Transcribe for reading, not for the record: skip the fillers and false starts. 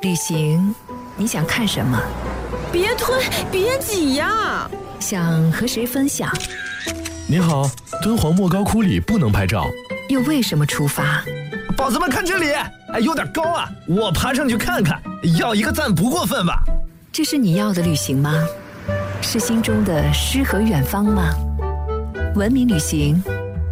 旅行，你想看什么？ 别吞，别挤呀！ 想和谁分享？ 你好，敦煌莫高窟里不能拍照。 又为什么出发？ 宝子们看这里，有点高啊，我爬上去看看，要一个赞不过分吧？ 这是你要的旅行吗？是心中的诗和远方吗？文明旅行，